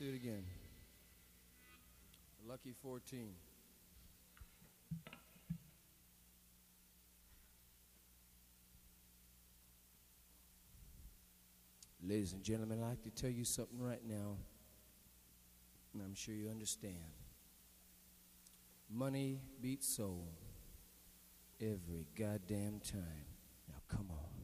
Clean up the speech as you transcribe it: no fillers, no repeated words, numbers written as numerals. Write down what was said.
do it again. Lucky 14. Ladies and gentlemen, I'd like to tell you something right now, and I'm sure you understand. Money beats soul every goddamn time. Now come on.